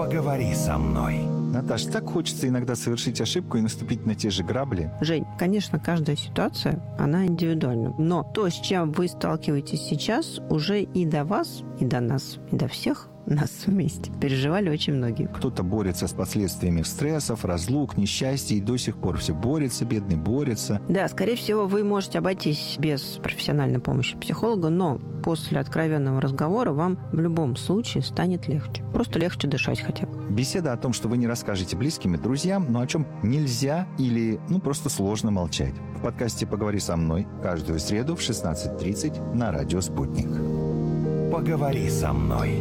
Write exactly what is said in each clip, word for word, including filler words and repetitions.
Поговори со мной. Наташ, так хочется иногда совершить ошибку и наступить на те же грабли. Жень, конечно, каждая ситуация, она индивидуальна. Но то, с чем вы сталкиваетесь сейчас, уже и до вас, и до нас, и до всех нас вместе переживали очень многие. Кто-то борется с последствиями стрессов, разлук, несчастья, и до сих пор все борется, бедный борется. Да, скорее всего, вы можете обойтись без профессиональной помощи психолога, но после откровенного разговора вам в любом случае станет легче. Просто легче дышать хотя бы. Беседа о том, что вы не расскажете близким и друзьям, но о чем нельзя или, ну, просто сложно молчать. В подкасте «Поговори со мной» каждую среду в шестнадцать тридцать на радио «Спутник». Поговори со мной.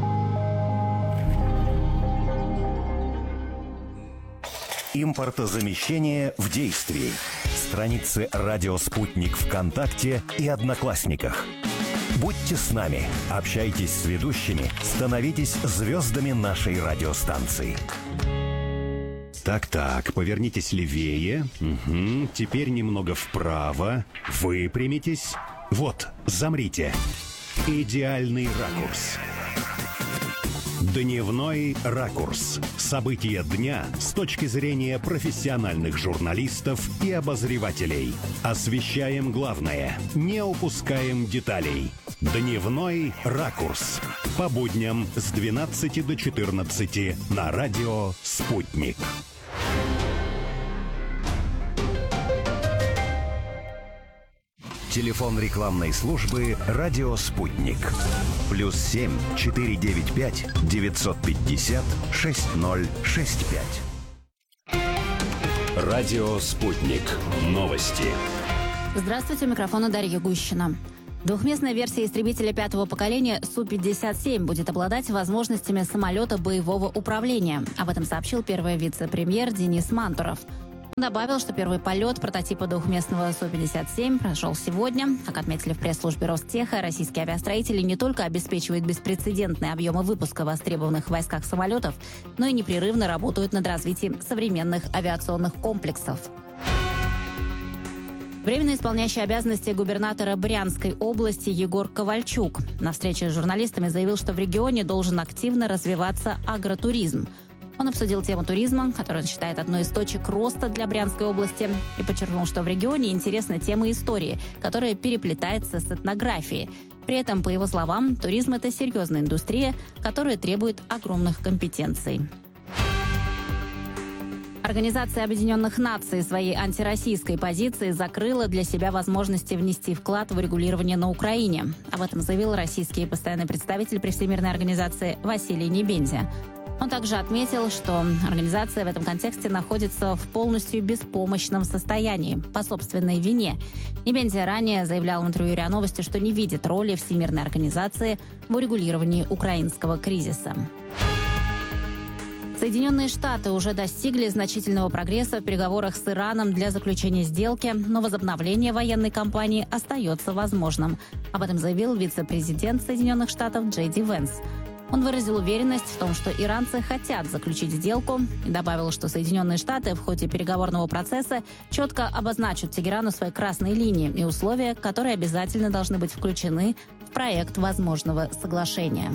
Импортозамещение в действии. Страницы «Радио Спутник» ВКонтакте и Одноклассниках. Будьте с нами, общайтесь с ведущими, становитесь звездами нашей радиостанции. Так-так, повернитесь левее. Угу. Теперь немного вправо. Выпрямитесь. Вот, замрите. Идеальный ракурс. Дневной ракурс. События дня с точки зрения профессиональных журналистов и обозревателей. Освещаем главное, не упускаем деталей. Дневной ракурс. По будням с двенадцати до четырнадцати на радио «Спутник». Телефон рекламной службы «Радио Спутник». Плюс семь четыре девять пять девятьсот пятьдесят шесть ноль шесть пять. Радио Спутник. Новости. Здравствуйте, у микрофона Дарья Гущина. Двухместная версия истребителя пятого поколения Су пятьдесят семь будет обладать возможностями самолета боевого управления. Об этом сообщил первый вице-премьер Денис Мантуров. Он добавил, что первый полет прототипа двухместного Су пятьдесят семь прошел сегодня. Как отметили в пресс-службе Ростеха, российские авиастроители не только обеспечивают беспрецедентные объемы выпуска востребованных в войсках самолетов, но и непрерывно работают над развитием современных авиационных комплексов. Временно исполняющий обязанности губернатора Брянской области Егор Ковальчук на встрече с журналистами заявил, что в регионе должен активно развиваться агротуризм. Он обсудил тему туризма, которую он считает одной из точек роста для Брянской области, и подчеркнул, что в регионе интересна тема истории, которая переплетается с этнографией. При этом, по его словам, туризм – это серьезная индустрия, которая требует огромных компетенций. Организация Объединенных Наций своей антироссийской позиции закрыла для себя возможности внести вклад в урегулирование на Украине. Об этом заявил российский постоянный представитель при Всемирной организации Василий Небензя. Он также отметил, что организация в этом контексте находится в полностью беспомощном состоянии, по собственной вине. Небензя ранее заявлял в интервью РИА Новости, что не видит роли Всемирной организации в урегулировании украинского кризиса. Соединенные Штаты уже достигли значительного прогресса в переговорах с Ираном для заключения сделки, но возобновление военной кампании остается возможным. Об этом заявил вице-президент Соединенных Штатов Джей Ди Венс. Он выразил уверенность в том, что иранцы хотят заключить сделку, и добавил, что Соединенные Штаты в ходе переговорного процесса четко обозначат Тегерану свои красные линии и условия, которые обязательно должны быть включены в проект возможного соглашения.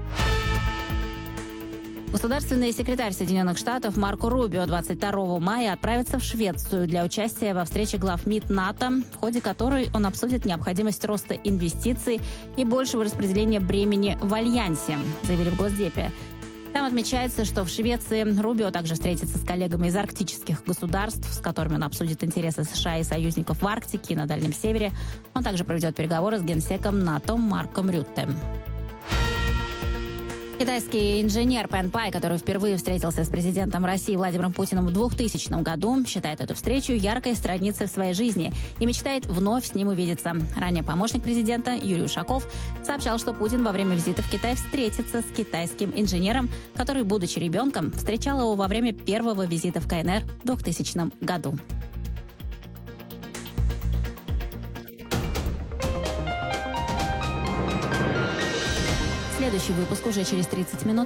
Государственный секретарь Соединенных Штатов Марко Рубио двадцать второго мая отправится в Швецию для участия во встрече глав МИД НАТО, в ходе которой он обсудит необходимость роста инвестиций и большего распределения бремени в Альянсе, заявили в Госдепе. Там отмечается, что в Швеции Рубио также встретится с коллегами из арктических государств, с которыми он обсудит интересы США и союзников в Арктике и на Дальнем Севере. Он также проведет переговоры с генсеком НАТО Марком Рютте. Китайский инженер Пэн Пай, который впервые встретился с президентом России Владимиром Путиным в двухтысячном году, считает эту встречу яркой страницей в своей жизни и мечтает вновь с ним увидеться. Ранее помощник президента Юрий Ушаков сообщал, что Путин во время визита в Китай встретится с китайским инженером, который, будучи ребенком, встречал его во время первого визита в ка эн эр в двухтысячном году. Следующий выпуск уже через тридцать минут.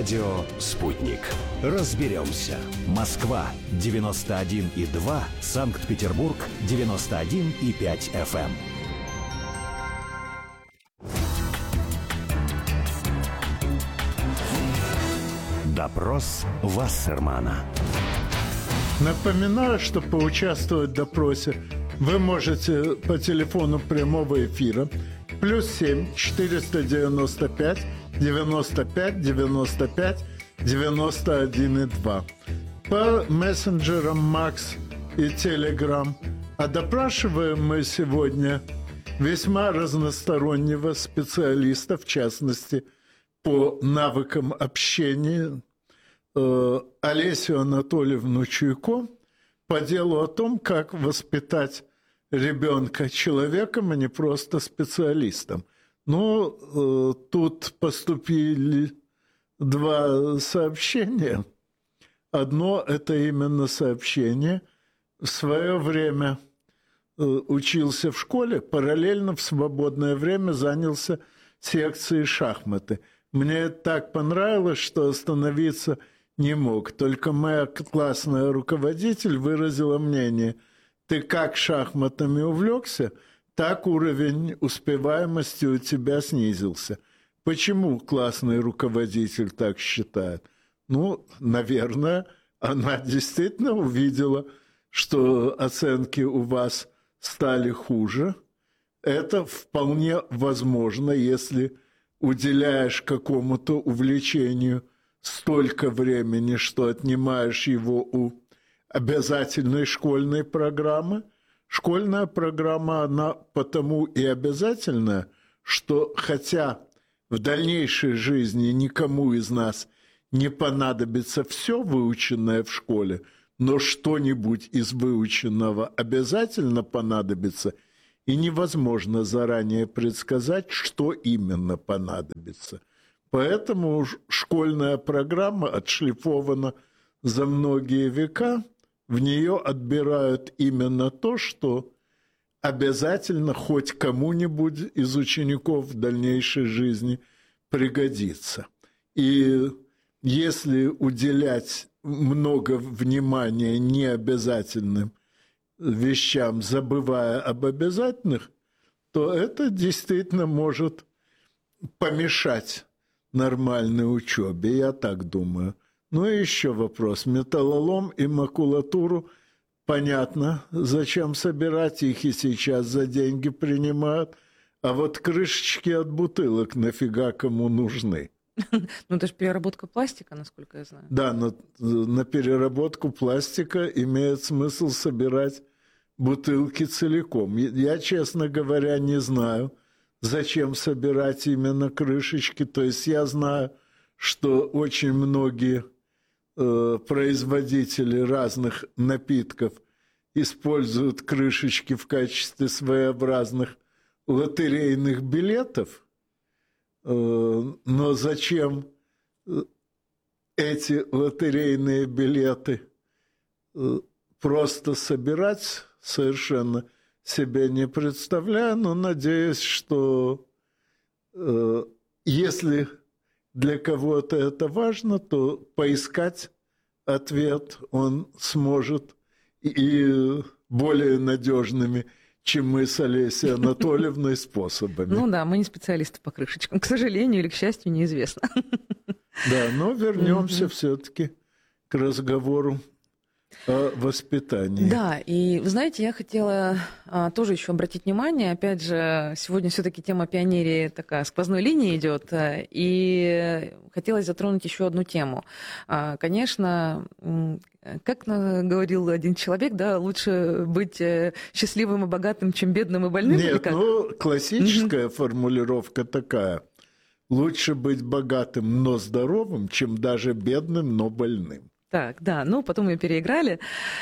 Радио «Спутник». Разберемся. Москва девяносто один и два, Санкт-Петербург девяносто один и пять эф эм. Допрос Вассермана. Напоминаю, что поучаствовать в допросе вы можете по телефону прямого эфира плюс семь четыреста девяносто пять девяносто пять девяносто пять девяносто один и два, по мессенджерам Макс и Телеграм. А допрашиваем мы сегодня весьма разностороннего специалиста, в частности, по навыкам общения, э, Олесю Анатольевну Чуйко, по делу о том, как воспитать ребенка человеком, а не просто специалистом. Но э, тут поступили два сообщения. Одно – это именно сообщение. В свое время э, учился в школе, параллельно в свободное время занялся секцией шахматы. Мне это так понравилось, что остановиться не мог. Только моя классная руководитель выразила мнение: ты как шахматами увлекся, так уровень успеваемости у тебя снизился. Почему классный руководитель так считает? Ну, наверное, она действительно увидела, что оценки у вас стали хуже. Это вполне возможно, если уделяешь какому-то увлечению столько времени, что отнимаешь его у обязательной школьной программы. Школьная программа, она потому и обязательная, что хотя в дальнейшей жизни никому из нас не понадобится все выученное в школе, но что-нибудь из выученного обязательно понадобится, и невозможно заранее предсказать, что именно понадобится. Поэтому школьная программа отшлифована за многие века. В нее отбирают именно то, что обязательно хоть кому-нибудь из учеников в дальнейшей жизни пригодится. И если уделять много внимания необязательным вещам, забывая об обязательных, то это действительно может помешать нормальной учебе, я так думаю. Ну и еще вопрос. Металлолом и макулатуру, понятно, зачем собирать, их и сейчас за деньги принимают. А вот крышечки от бутылок нафига кому нужны? Ну, это же переработка пластика, насколько я знаю. Да, но на переработку пластика имеет смысл собирать бутылки целиком. Я, честно говоря, не знаю, зачем собирать именно крышечки. То есть я знаю, что очень многие э, производители разных напитков используют крышечки в качестве своеобразных лотерейных билетов. Э, но зачем эти лотерейные билеты э, просто собирать, совершенно себе не представляю, но надеюсь, что э, если для кого-то это важно, то поискать ответ он сможет и более надежными, чем мы с Олесей Анатольевной, способами. Ну да, мы не специалисты по крышечкам, к сожалению или к счастью, неизвестно. Да, но вернемся все-таки к разговору о воспитании. Да, и вы знаете, я хотела а, тоже еще обратить внимание, опять же, сегодня все-таки тема пионерии такая сквозной линии идет, и хотелось затронуть еще одну тему. А, конечно, как говорил один человек, да, лучше быть счастливым и богатым, чем бедным и больным. Нет, ну, классическая mm-hmm. формулировка такая: лучше быть богатым, но здоровым, чем даже бедным, но больным. Так, да, ну потом ее переиграли.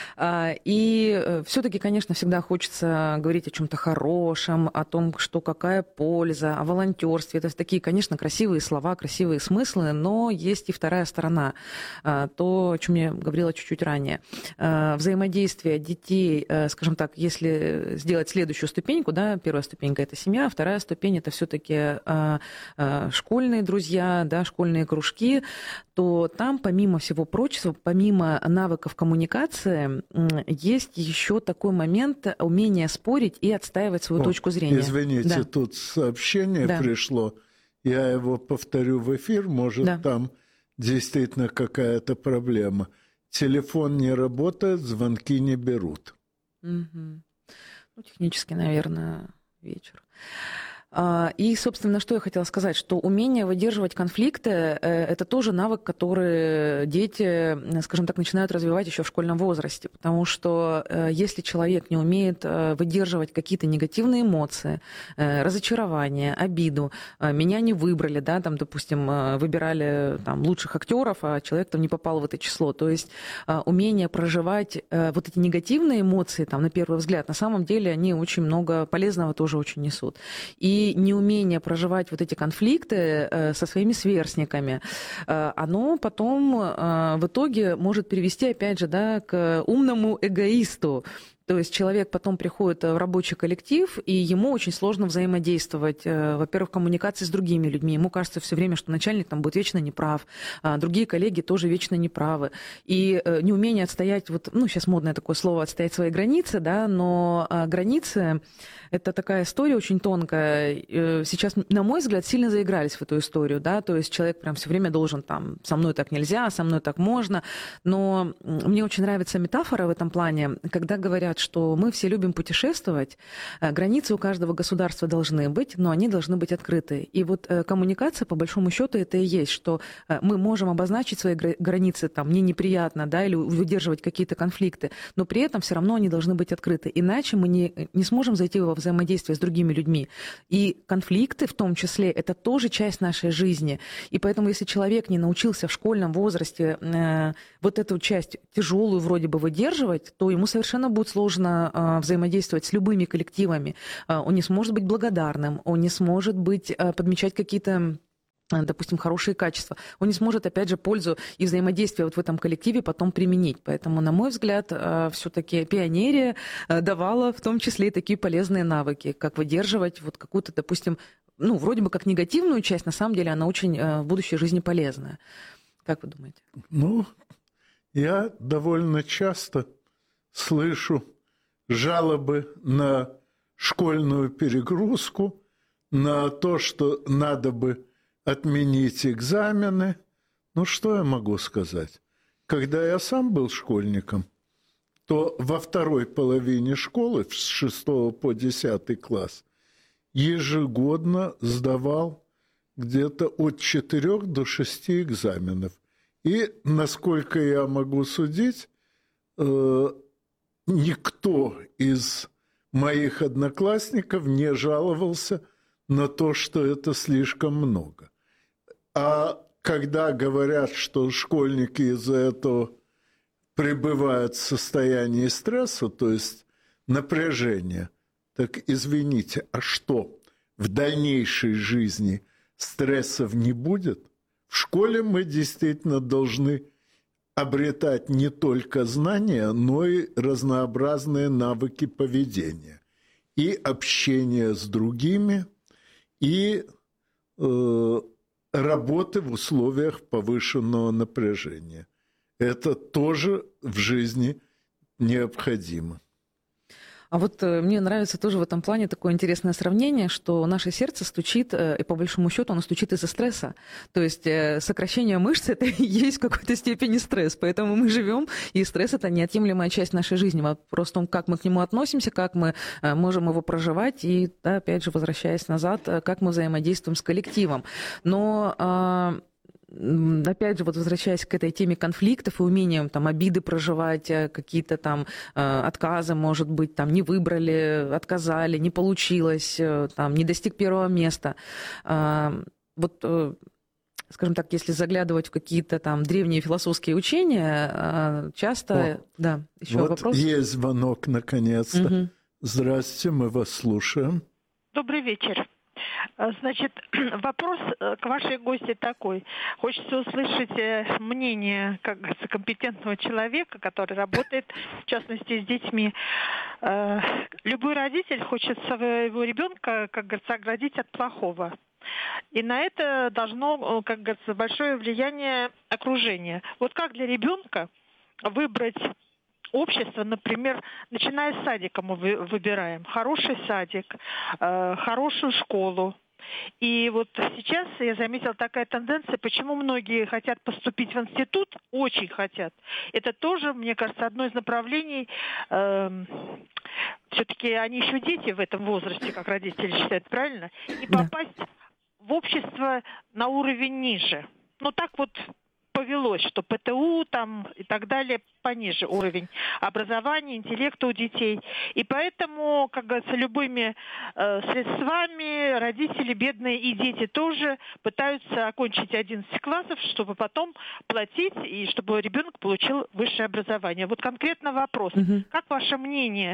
И все-таки, конечно, всегда хочется говорить о чем-то хорошем, о том, что какая польза, о волонтерстве. Это такие, конечно, красивые слова, красивые смыслы, но есть и вторая сторона. То, о чем я говорила чуть-чуть ранее. Взаимодействие детей, скажем так, если сделать следующую ступеньку, да, первая ступенька – это семья, вторая ступень – это все-таки школьные друзья, да, школьные кружки, то там, помимо всего прочего, помимо навыков коммуникации, есть еще такой момент умения спорить и отстаивать свою О, точку зрения. Извините, да. тут сообщение да. пришло. Я его повторю в эфир, может, да. там действительно какая-то проблема. Телефон не работает, звонки не берут. Угу. Ну, технически, наверное, вечер. И, собственно, что я хотела сказать, что умение выдерживать конфликты – это тоже навык, который дети, скажем так, начинают развивать еще в школьном возрасте, потому что если человек не умеет выдерживать какие-то негативные эмоции, разочарование, обиду, меня не выбрали, да, там, допустим, выбирали там, лучших актеров, а человек там не попал в это число, то есть умение проживать вот эти негативные эмоции, там, на первый взгляд, на самом деле они очень много полезного тоже очень несут. И И неумение проживать вот эти конфликты со своими сверстниками, оно потом в итоге может привести, опять же, да, к умному эгоисту. То есть человек потом приходит в рабочий коллектив, и ему очень сложно взаимодействовать, во-первых, в коммуникации с другими людьми. Ему кажется все время, что начальник там будет вечно неправ, а другие коллеги тоже вечно неправы. И неумение отстоять, вот, ну, сейчас модное такое слово, отстоять свои границы, да, но границы – это такая история очень тонкая. Сейчас, на мой взгляд, сильно заигрались в эту историю, да, то есть человек прям все время должен там, со мной так нельзя, со мной так можно. Но мне очень нравится метафора в этом плане, когда говорят, что мы все любим путешествовать, границы у каждого государства должны быть, но они должны быть открыты. И вот коммуникация, по большому счету, это и есть, что мы можем обозначить свои границы, там, мне неприятно, да, или выдерживать какие-то конфликты, но при этом все равно они должны быть открыты. Иначе мы не, не сможем зайти во взаимодействие с другими людьми. И конфликты, в том числе, это тоже часть нашей жизни. И поэтому, если человек не научился в школьном возрасте э, вот эту часть тяжелую вроде бы выдерживать, то ему совершенно будет сложно взаимодействовать с любыми коллективами. Он не сможет быть благодарным, он не сможет быть, подмечать какие-то, допустим, хорошие качества. Он не сможет, опять же, пользу и взаимодействие вот в этом коллективе потом применить. Поэтому, на мой взгляд, все-таки пионерия давала в том числе и такие полезные навыки, как выдерживать вот какую-то, допустим, ну, вроде бы как негативную часть, на самом деле она очень в будущей жизни полезная. Как вы думаете? Ну, я довольно часто слышу жалобы на школьную перегрузку, на то, что надо бы отменить экзамены. Ну, что я могу сказать? Когда я сам был школьником, то во второй половине школы, с шестого по десятый класс, ежегодно сдавал где-то от четырех до шести экзаменов. И, насколько я могу судить, никто из моих одноклассников не жаловался на то, что это слишком много. А когда говорят, что школьники из-за этого пребывают в состоянии стресса, то есть напряжения, так извините, а что, в дальнейшей жизни стрессов не будет? В школе мы действительно должны обретать не только знания, но и разнообразные навыки поведения, и общения с другими, и э, работы в условиях повышенного напряжения. Это тоже в жизни необходимо. А вот мне нравится тоже в этом плане такое интересное сравнение, что наше сердце стучит, и по большому счету оно стучит из-за стресса. То есть сокращение мышц – это и есть в какой-то степени стресс. Поэтому мы живем, и стресс – это неотъемлемая часть нашей жизни. Вопрос в том, как мы к нему относимся, как мы можем его проживать, и, да, опять же, возвращаясь назад, как мы взаимодействуем с коллективом. Но опять же, вот возвращаясь к этой теме конфликтов и умением там обиды проживать, какие-то там отказы, может быть, там не выбрали, отказали, не получилось, там не достиг первого места. Вот скажем так, если заглядывать в какие-то там древние философские учения, часто... О, да, еще вот вопрос. Есть звонок, наконец-то. Угу. Здравствуйте, мы вас слушаем. Добрый вечер. Значит, вопрос к вашей гости такой. Хочется услышать мнение, как говорится, компетентного человека, который работает, в частности, с детьми. Любой родитель хочет своего ребенка, как говорится, оградить от плохого. И на это должно, как говорится, большое влияние окружения. Вот как для ребенка выбрать общество, например, начиная с садика мы выбираем хороший садик, э, хорошую школу. И вот сейчас я заметила такая тенденция, почему многие хотят поступить в институт, очень хотят. Это тоже, мне кажется, одно из направлений. Э, все-таки они еще дети в этом возрасте, как родители считают, правильно? И попасть да. в общество на уровень ниже. Ну так вот повелось, что ПТУ там и так далее пониже уровень образования, интеллекта у детей. И поэтому, как говорится, любыми э, средствами родители, бедные и дети тоже пытаются окончить одиннадцать классов, чтобы потом платить и чтобы ребенок получил высшее образование. Вот конкретно вопрос. Угу. Как ваше мнение,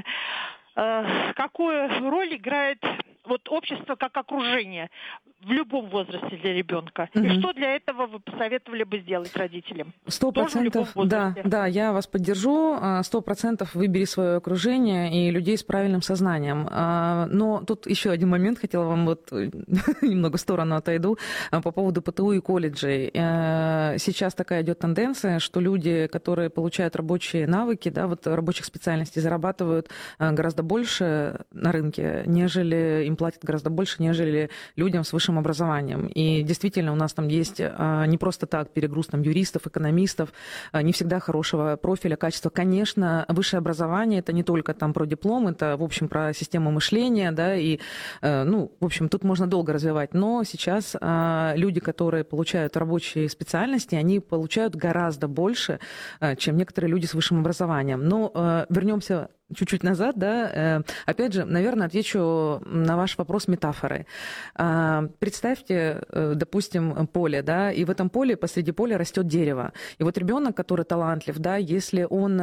э, какую роль играет вот общество как окружение в любом возрасте для ребенка? Mm-hmm. И что для этого вы посоветовали бы сделать родителям? Сто процентов, да, да, я вас поддержу. Сто процентов выбери свое окружение и людей с правильным сознанием. Но тут еще один момент, хотела вам вот немного в сторону отойду по поводу ПТУ и колледжей. Сейчас такая идет тенденция, что люди, которые получают рабочие навыки, да, вот рабочих специальностей, зарабатывают гораздо больше на рынке, нежели им платят гораздо больше, нежели людям с высшим образованием. И действительно у нас там есть не просто так перегруз там, юристов, экономистов, не всегда хорошего профиля, качества. Конечно, высшее образование — это не только там про диплом, это, в общем, про систему мышления, да, и, ну, в общем, тут можно долго развивать. Но сейчас люди, которые получают рабочие специальности, они получают гораздо больше, чем некоторые люди с высшим образованием. Но вернемся чуть-чуть назад, да, опять же, наверное, отвечу на ваш вопрос метафорой. Представьте, допустим, поле, да, и в этом поле, посреди поля растет дерево. И вот ребенок, который талантлив, да, если он...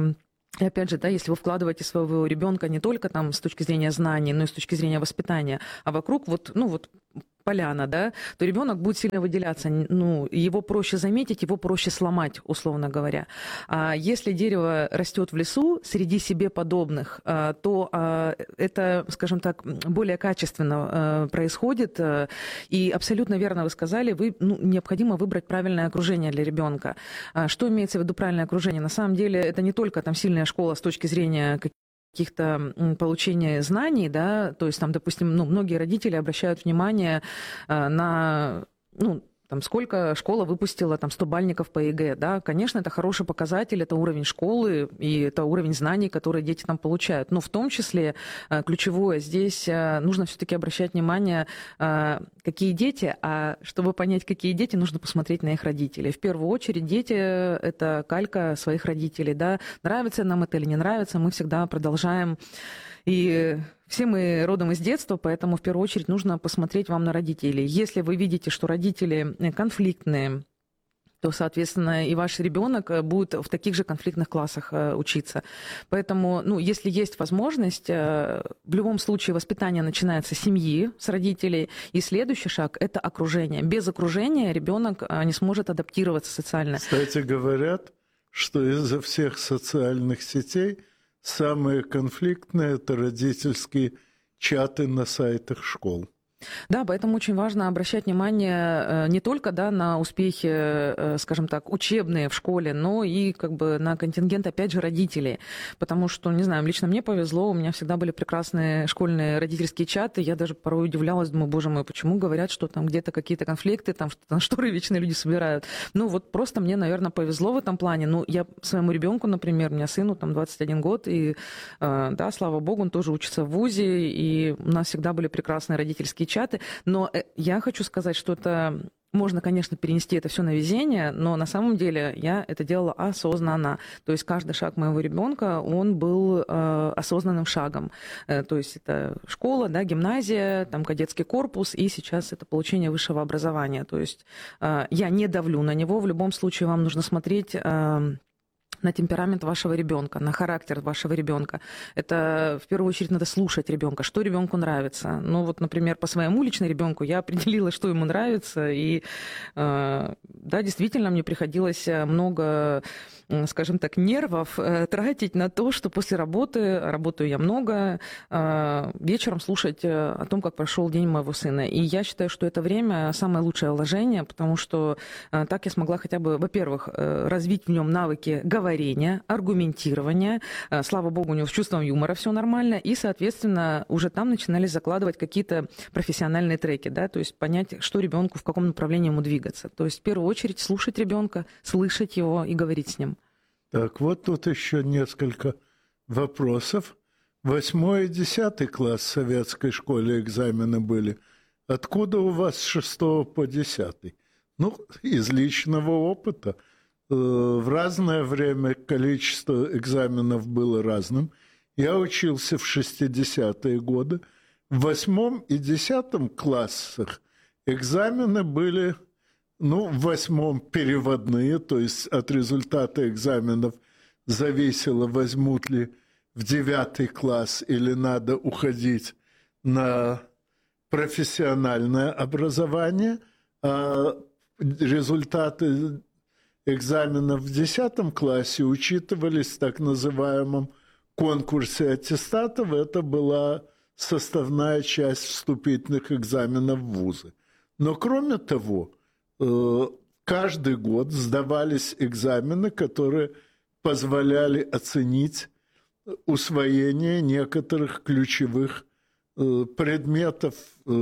И опять же, да, если вы вкладываете своего ребенка не только там с точки зрения знаний, но и с точки зрения воспитания, а вокруг вот, ну вот поляна, да, то ребенок будет сильно выделяться. Ну, его проще заметить, его проще сломать, условно говоря. А если дерево растет в лесу среди себе подобных, то это, скажем так, более качественно происходит. И абсолютно верно вы сказали, вы, ну, необходимо выбрать правильное окружение для ребенка. Что имеется в виду правильное окружение? На самом деле это не только там сильная школа с точки зрения каких-то получения знаний, да, то есть там, допустим, ну, многие родители обращают внимание на, ну, там, сколько школа выпустила там сто бальников по ЕГЭ, да, конечно, это хороший показатель, это уровень школы и это уровень знаний, которые дети там получают. Но в том числе ключевое здесь нужно все-таки обращать внимание, какие дети, а чтобы понять, какие дети, нужно посмотреть на их родителей. В первую очередь дети — это калька своих родителей, да, нравится нам это или не нравится, мы всегда продолжаем. И все мы родом из детства, поэтому в первую очередь нужно посмотреть вам на родителей. Если вы видите, что родители конфликтные, то, соответственно, и ваш ребенок будет в таких же конфликтных классах учиться. Поэтому, ну, если есть возможность, в любом случае воспитание начинается с семьи, с родителей, и следующий шаг – это окружение. Без окружения ребенок не сможет адаптироваться социально. Кстати, говорят, что из-за всех социальных сетей самые конфликтные – это родительские чаты на сайтах школ. Да, поэтому очень важно обращать внимание не только, да, на успехи, скажем так, учебные в школе, но и как бы на контингент, опять же, родителей. Потому что, не знаю, лично мне повезло, у меня всегда были прекрасные школьные родительские чаты. Я даже порой удивлялась, думаю, боже мой, почему говорят, что там где-то какие-то конфликты, там что-то шторы вечные люди собирают. Ну вот просто мне, наверное, повезло в этом плане. Ну, я своему ребенку, например, у меня сыну там двадцать один год, и, да, слава богу, он тоже учится в вузе, и у нас всегда были прекрасные родительские чаты, но я хочу сказать, что это Можно, конечно, перенести это все на везение, но на самом деле я это делала осознанно. То есть каждый шаг моего ребенка, он был э, осознанным шагом. Э, то есть это школа, да, гимназия, там кадетский корпус, и сейчас это получение высшего образования. То есть э, я не давлю на него. В любом случае вам нужно смотреть... Э, на темперамент вашего ребенка, на характер вашего ребенка. Это в первую очередь надо слушать ребенка, что ребенку нравится. Ну вот, например, по своему личному ребенку я определила, что ему нравится, и да, действительно, мне приходилось много, скажем так, нервов тратить на то, что после работы, работаю я много, вечером слушать о том, как прошел день моего сына. И я считаю, что это время самое лучшее вложение, потому что так я смогла хотя бы, во-первых, развить в нем навыки говорить, аргументирования. Слава богу, у него с чувством юмора все нормально. И, соответственно, уже там начинались закладывать какие-то профессиональные треки, да, то есть понять, что ребенку, в каком направлении ему двигаться. То есть в первую очередь слушать ребенка, слышать его и говорить с ним. Так, вот тут еще несколько вопросов. Восьмой и десятый класс в советской школе экзамены были. Откуда у вас с шестого по десятый? Ну, из личного опыта. В разное время количество экзаменов было разным. Я учился в шестидесятые годы. В восьмом и десятом классах экзамены были, ну, в восьмом переводные, то есть от результата экзаменов зависело, возьмут ли в девятый класс или надо уходить на профессиональное образование. А результаты экзаменов в десятом классе учитывались в так называемом конкурсе аттестатов. Это была составная часть вступительных экзаменов в вузы. Но кроме того, каждый год сдавались экзамены, которые позволяли оценить усвоение некоторых ключевых предметов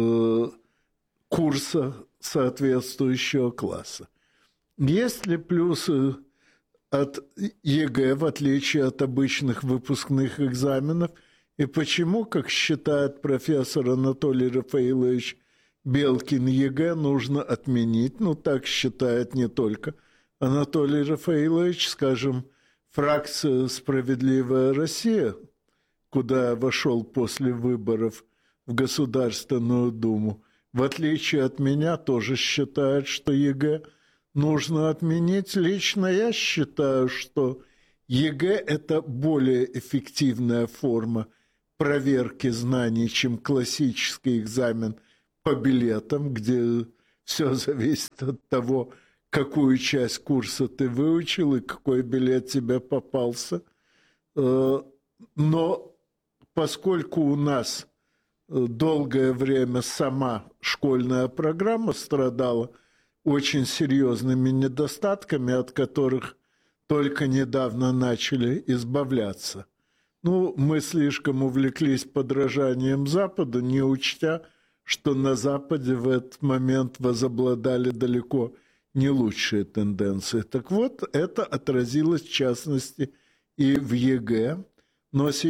курса соответствующего класса. Есть ли плюсы от ЕГЭ, в отличие от обычных выпускных экзаменов, и почему, как считает профессор Анатолий Рафаилович Белкин, ЕГЭ нужно отменить? Ну, так считает не только Анатолий Рафаилович, скажем, фракция «Справедливая Россия», куда вошел после выборов в Государственную Думу, в отличие от меня, тоже считает, что ЕГЭ нужно отменить. Лично я считаю, что ЕГЭ – это более эффективная форма проверки знаний, чем классический экзамен по билетам, где все зависит от того, какую часть курса ты выучил и какой билет тебе попался. Но поскольку у нас долгое время сама школьная программа страдала очень серьезными недостатками, от которых только недавно начали избавляться. Ну, мы слишком увлеклись подражанием Западу, не учтя, что на Западе в этот момент возобладали далеко не лучшие тенденции. Так вот, это отразилось в частности и в ЕГЭ. Но